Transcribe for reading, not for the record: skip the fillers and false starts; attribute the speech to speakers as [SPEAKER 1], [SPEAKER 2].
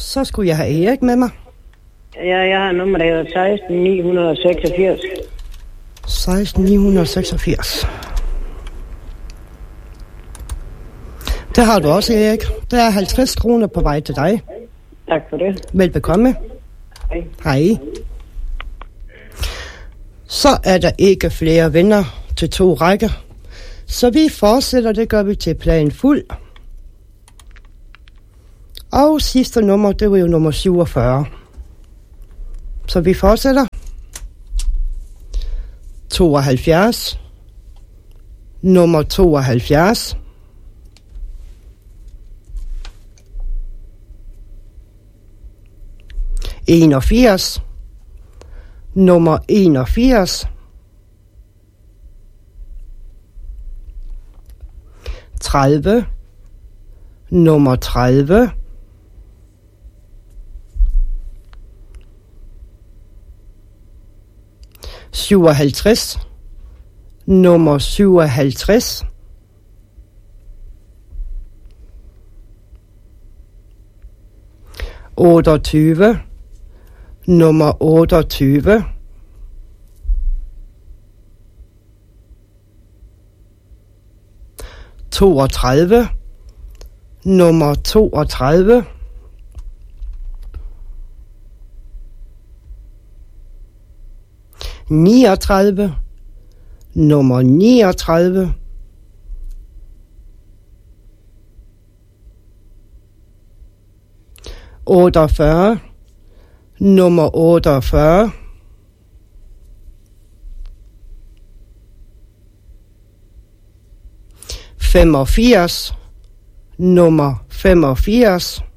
[SPEAKER 1] Så skulle jeg have Erik med mig.
[SPEAKER 2] Ja, jeg har nummer, der hedder 16986.
[SPEAKER 1] 16986. Det har du også, Erik. Der er 50 kroner på vej til dig.
[SPEAKER 2] Tak for det.
[SPEAKER 1] Velbekomme.
[SPEAKER 2] Hej.
[SPEAKER 1] Hej. Så er der ikke flere vinder til 2 rækker. Så vi fortsætter, det gør vi til plan fuld. Og sidste nummer, det var jo nummer 47. Så vi fortsætter. 72. Nummer 72. 81. Nummer 81. 30. Nummer 30. 57. Nummer 57. 28. Nummer 28. 32. Nummer 32. 39. Nummer 39. 48. Nummer 48. 85. Nummer 85.